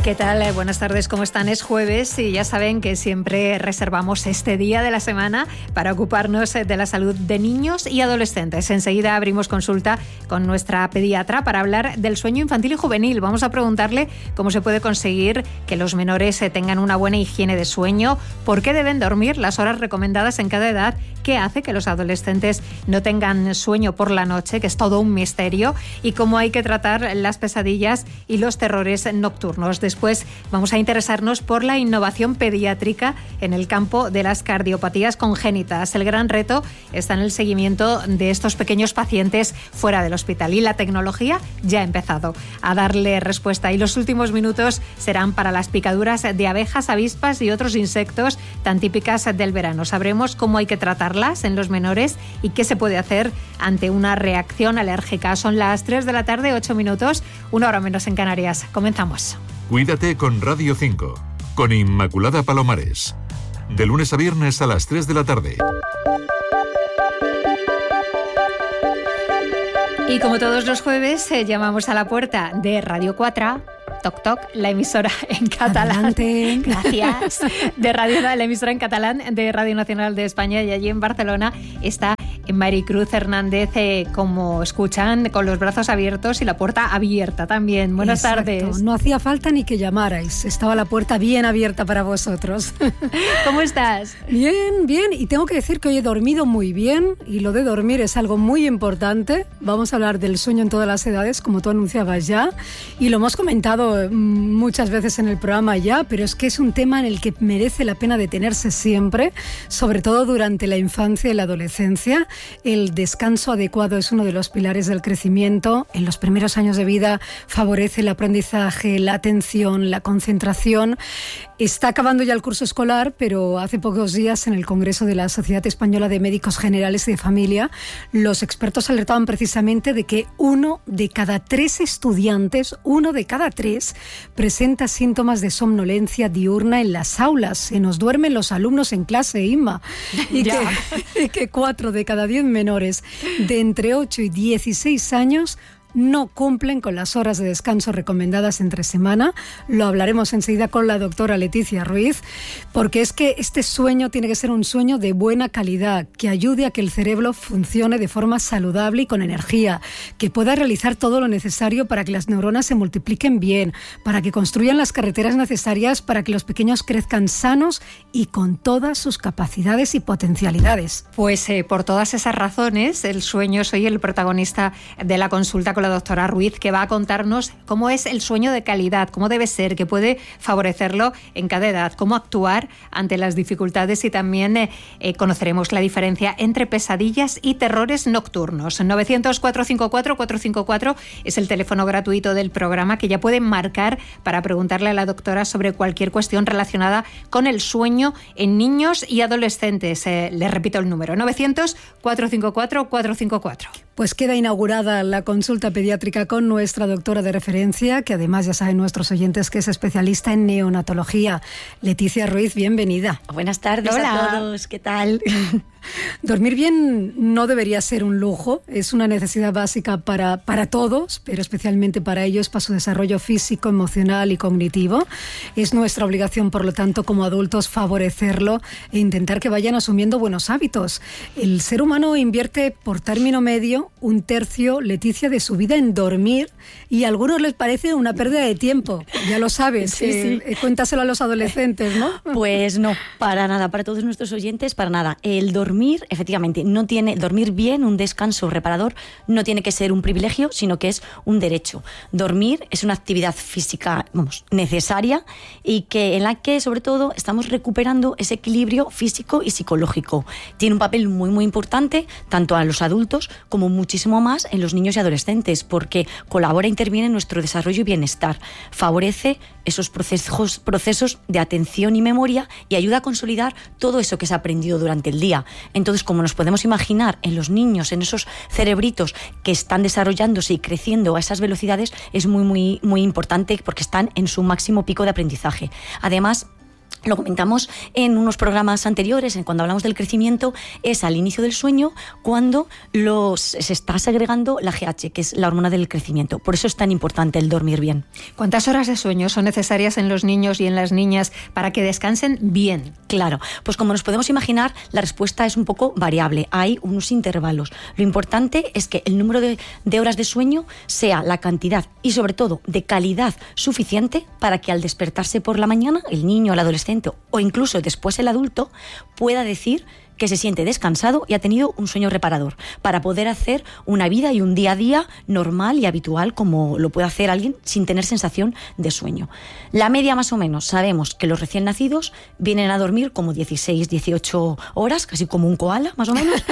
¿Qué tal? Buenas tardes, ¿cómo están? Es jueves y ya saben que siempre reservamos este día de la semana para ocuparnos de la salud de niños y adolescentes. Enseguida abrimos consulta con nuestra pediatra para hablar del sueño infantil y juvenil. Vamos a preguntarle cómo se puede conseguir que los menores tengan una buena higiene de sueño, por qué deben dormir las horas recomendadas en cada edad, qué hace que los adolescentes no tengan sueño por la noche, que es todo un misterio, y cómo hay que tratar las pesadillas y los terrores nocturnos. Después vamos a interesarnos por la innovación pediátrica en el campo de las cardiopatías congénitas. El gran reto está en el seguimiento de estos pequeños pacientes fuera del hospital y la tecnología ya ha empezado a darle respuesta. Y los últimos minutos serán para las picaduras de abejas, avispas y otros insectos tan típicas del verano. Sabremos cómo hay que tratarlas en los menores y qué se puede hacer ante una reacción alérgica. Son las 3 de la tarde, 8 minutos, 1 hora menos en Canarias. Comenzamos. Cuídate con Radio 5, con Inmaculada Palomares. De lunes a viernes a las 3 de la tarde. Y como todos los jueves, llamamos a la puerta de Radio 4, Toc Toc, la emisora en catalán. Adelante. Gracias. La emisora en catalán de Radio Nacional de España, y allí en Barcelona está Maricruz Hernández, como escuchan, con los brazos abiertos y la puerta abierta también. Buenas tardes. No hacía falta ni que llamarais, estaba la puerta bien abierta para vosotros. ¿Cómo estás? Bien, bien, y tengo que decir que hoy he dormido muy bien, y lo de dormir es algo muy importante. Vamos a hablar del sueño en todas las edades, como tú anunciabas ya, y lo hemos comentado muchas veces en el programa ya, pero es que es un tema en el que merece la pena detenerse siempre, sobre todo durante la infancia y la adolescencia. El descanso adecuado es uno de los pilares del crecimiento. En los primeros años de vida favorece el aprendizaje, la atención, la concentración. Está acabando ya el curso escolar, pero hace pocos días en el Congreso de la Sociedad Española de Médicos Generales y de Familia, los expertos alertaban precisamente de que 1 de cada 3 estudiantes, 1 de cada 3, presenta síntomas de somnolencia diurna en las aulas. Se nos duermen los alumnos en clase, Inma. Y que 4 de cada 10 menores de entre 8 y 16 años no cumplen con las horas de descanso recomendadas entre semana. Lo hablaremos enseguida con la doctora Leticia Ruiz, porque es que este sueño tiene que ser un sueño de buena calidad, que ayude a que el cerebro funcione de forma saludable y con energía, que pueda realizar todo lo necesario para que las neuronas se multipliquen bien, para que construyan las carreteras necesarias para que los pequeños crezcan sanos y con todas sus capacidades y potencialidades. Pues por todas esas razones, el sueño, soy el protagonista de la consulta con la doctora Ruiz, que va a contarnos cómo es el sueño de calidad, cómo debe ser, que puede favorecerlo en cada edad, cómo actuar ante las dificultades, y también conoceremos la diferencia entre pesadillas y terrores nocturnos. 900-454-454 es el teléfono gratuito del programa, que ya pueden marcar para preguntarle a la doctora sobre cualquier cuestión relacionada con el sueño en niños y adolescentes. Les repito el número, 900-454-454. Pues queda inaugurada la consulta pediátrica con nuestra doctora de referencia, que además ya saben nuestros oyentes que es especialista en neonatología. Leticia Ruiz, bienvenida. Buenas tardes. Hola a todos, ¿qué tal? Dormir bien no debería ser un lujo, es una necesidad básica para todos, pero especialmente para ellos, para su desarrollo físico, emocional y cognitivo. Es nuestra obligación, por lo tanto, como adultos, favorecerlo e intentar que vayan asumiendo buenos hábitos. El ser humano invierte por término medio 1/3, Leticia, de su vida en dormir, y a algunos les parece una pérdida de tiempo. Ya lo sabes, sí. Cuéntaselo a los adolescentes, ¿no? Pues no, para nada, para todos nuestros oyentes, para nada. El dormir, efectivamente, dormir bien, un descanso reparador, no tiene que ser un privilegio, sino que es un derecho. Dormir es una actividad física, necesaria, y en la que, sobre todo, estamos recuperando ese equilibrio físico y psicológico. Tiene un papel muy, muy importante, tanto a los adultos como muchísimo más en los niños y adolescentes, porque colabora e interviene en nuestro desarrollo y bienestar, favorece esos procesos de atención y memoria, y ayuda a consolidar todo eso que se ha aprendido durante el día. Entonces, como nos podemos imaginar, en los niños, en esos cerebritos que están desarrollándose y creciendo a esas velocidades, es muy, muy, muy importante, porque están en su máximo pico de aprendizaje. Además, lo comentamos en unos programas anteriores, cuando hablamos del crecimiento, es al inicio del sueño cuando se está segregando la GH, que es la hormona del crecimiento. Por eso es tan importante el dormir bien. ¿Cuántas horas de sueño son necesarias en los niños y en las niñas para que descansen bien? Claro, pues como nos podemos imaginar, la respuesta es un poco variable. Hay unos intervalos. Lo importante es que el número de horas de sueño sea la cantidad y sobre todo de calidad suficiente para que al despertarse por la mañana, el niño o el adolescente o incluso después el adulto pueda decir que se siente descansado y ha tenido un sueño reparador para poder hacer una vida y un día a día normal y habitual como lo puede hacer alguien sin tener sensación de sueño. La media más o menos, sabemos que los recién nacidos vienen a dormir como 16, 18 horas, casi como un koala más o menos.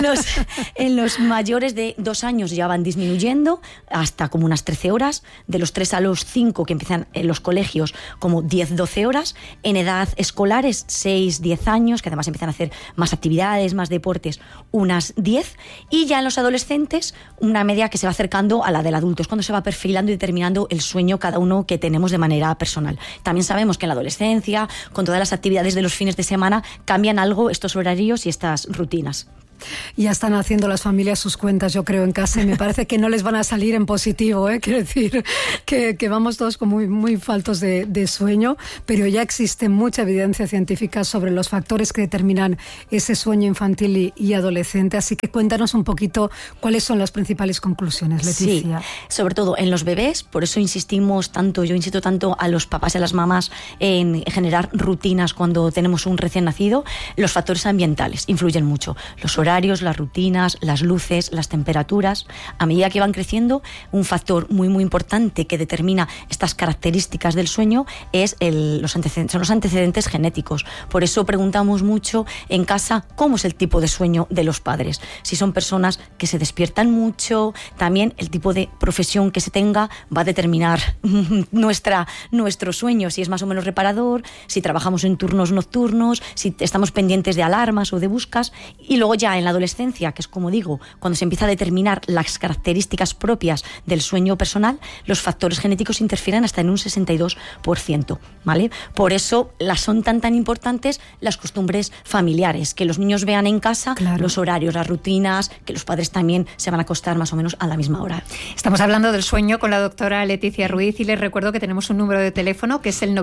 En los mayores de 2 años ya van disminuyendo hasta como unas 13 horas, de los 3 a los 5 que empiezan en los colegios como 10, 12 horas, en edad escolares 6, 10 años, que además empiezan a hacer más actividades, más deportes, unas 10, y ya en los adolescentes una media que se va acercando a la del adulto, es cuando se va perfilando y determinando el sueño cada uno que tenemos de manera personal. También sabemos que en la adolescencia, con todas las actividades de los fines de semana, cambian algo estos horarios y estas rutinas. Ya están haciendo las familias sus cuentas, yo creo, en casa, y me parece que no les van a salir en positivo, ¿eh? Quiero decir que vamos todos con muy faltos de sueño, pero ya existe mucha evidencia científica sobre los factores que determinan ese sueño infantil y adolescente, así que cuéntanos un poquito cuáles son las principales conclusiones, Leticia. Sí, sobre todo en los bebés, por eso yo insisto tanto a los papás y a las mamás en generar rutinas cuando tenemos un recién nacido. Los factores ambientales influyen mucho, los horarios, las rutinas, las luces, las temperaturas. A medida que van creciendo, un factor muy importante que determina estas características del sueño son los antecedentes genéticos. Por eso preguntamos mucho en casa cómo es el tipo de sueño de los padres. Si son personas que se despiertan mucho, también el tipo de profesión que se tenga va a determinar nuestro sueño, si es más o menos reparador, si trabajamos en turnos nocturnos, si estamos pendientes de alarmas o de buscas. Y luego ya en la adolescencia, que es como digo, cuando se empieza a determinar las características propias del sueño personal, los factores genéticos interfieren hasta en un 62%, ¿vale? Por eso son tan importantes las costumbres familiares, que los niños vean en casa, claro, los horarios, las rutinas, que los padres también se van a acostar más o menos a la misma hora. Estamos hablando del sueño con la doctora Leticia Ruiz y les recuerdo que tenemos un número de teléfono que es el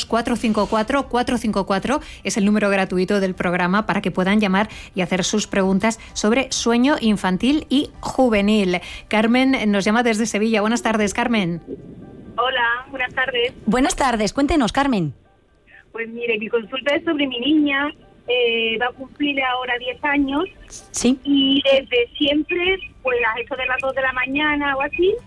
900-454-454, es el número gratuito del programa para que puedan llamar y hacer sus preguntas sobre sueño infantil y juvenil. Carmen nos llama desde Sevilla. Buenas tardes, Carmen. Hola, buenas tardes. Buenas tardes, cuéntenos, Carmen. Pues mire, mi consulta es sobre mi niña, va a cumplir ahora 10 años. Sí. Y desde siempre, pues a eso de las 2 de la mañana o así,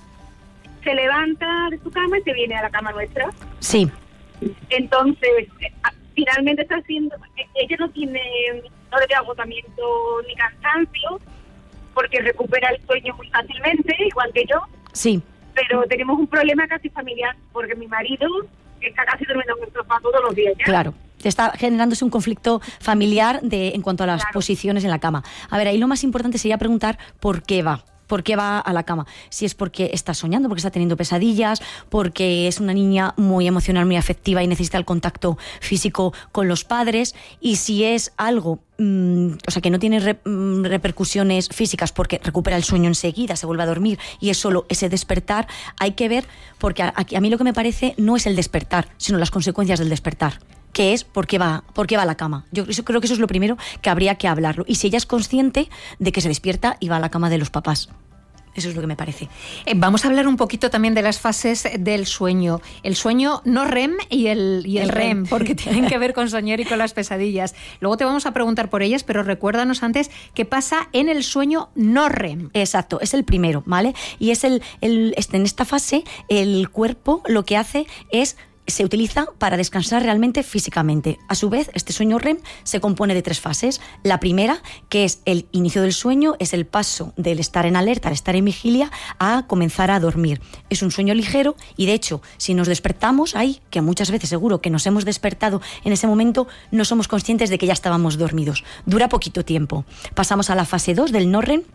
se levanta de su cama y se viene a la cama nuestra. Sí. Entonces, finalmente está haciendo, ella no le da agotamiento ni cansancio, porque recupera el sueño muy fácilmente, igual que yo. Sí. Pero tenemos un problema casi familiar, porque mi marido está casi durmiendo en el sofá todos los días ya. Claro. Está generándose un conflicto familiar en cuanto a las posiciones en la cama. A ver, ahí lo más importante sería preguntar por qué va. ¿Por qué va a la cama? Si es porque está soñando, porque está teniendo pesadillas, porque es una niña muy emocional, muy afectiva y necesita el contacto físico con los padres, y si es algo, que no tiene repercusiones físicas porque recupera el sueño enseguida, se vuelve a dormir y es solo ese despertar, hay que ver, porque a mí lo que me parece no es el despertar, sino las consecuencias del despertar, que es por qué va a la cama. Yo creo que eso es lo primero que habría que hablarlo. Y si ella es consciente de que se despierta y va a la cama de los papás. Eso es lo que me parece. Vamos a hablar un poquito también de las fases del sueño. El sueño no REM y el REM, porque tienen que ver con soñar y con las pesadillas. Luego te vamos a preguntar por ellas, pero recuérdanos antes qué pasa en el sueño no REM. Exacto, es el primero, ¿vale? Y es en esta fase el cuerpo lo que hace se utiliza para descansar realmente físicamente. A su vez, este sueño REM se compone de 3 fases. La primera, que es el inicio del sueño, es el paso del estar en alerta, al estar en vigilia, a comenzar a dormir. Es un sueño ligero y, de hecho, si nos despertamos ahí, que muchas veces seguro que nos hemos despertado en ese momento, no somos conscientes de que ya estábamos dormidos. Dura poquito tiempo. Pasamos a la fase 2 del no REM,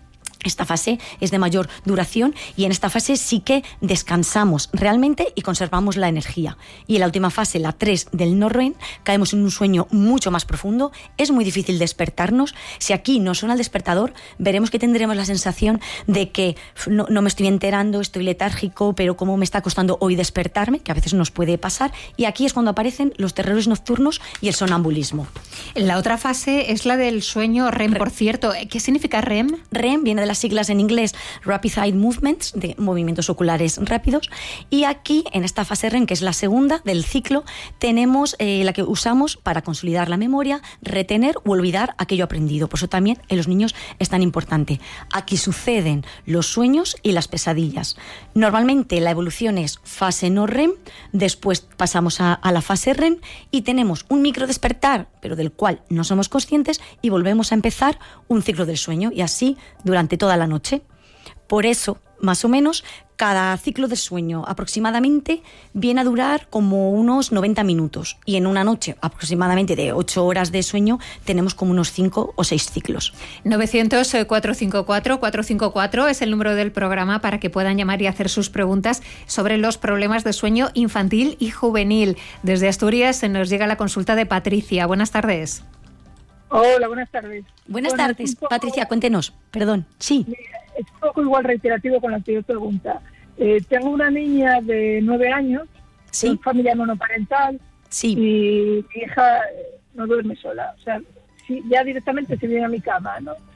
Esta fase es de mayor duración y en esta fase sí que descansamos realmente y conservamos la energía. Y en la última fase, la 3 del no REM, caemos en un sueño mucho más profundo. Es muy difícil despertarnos. Si aquí no suena el despertador, veremos que tendremos la sensación de que no me estoy enterando, estoy letárgico, pero cómo me está costando hoy despertarme, que a veces nos puede pasar. Y aquí es cuando aparecen los terrores nocturnos y el sonambulismo. La otra fase es la del sueño REM, por cierto. ¿Qué significa REM? REM viene de las siglas en inglés Rapid Eye Movements, de movimientos oculares rápidos, y aquí en esta fase REM, que es la segunda del ciclo, tenemos la que usamos para consolidar la memoria, retener o olvidar aquello aprendido. Por eso también en los niños es tan importante. Aquí suceden los sueños y las pesadillas. Normalmente la evolución es fase no REM, después pasamos a la fase REM y tenemos un micro despertar, pero del cual no somos conscientes, y volvemos a empezar un ciclo del sueño, y así durante toda la noche. Por eso, más o menos, cada ciclo de sueño aproximadamente viene a durar como unos 90 minutos. Y en una noche aproximadamente de 8 horas de sueño tenemos como unos 5 o 6 ciclos. 900-454-454 es el número del programa para que puedan llamar y hacer sus preguntas sobre los problemas de sueño infantil y juvenil. Desde Asturias se nos llega la consulta de Patricia. Buenas tardes. Hola, buenas tardes. Buenas tardes, Patricia, cuéntenos. Perdón, sí. Es un poco igual reiterativo con la anterior pregunta. Tengo una niña de 9 años, ¿sí?, con familia monoparental, sí, y mi hija no duerme sola. O sea, ya directamente se viene a mi cama, ¿no?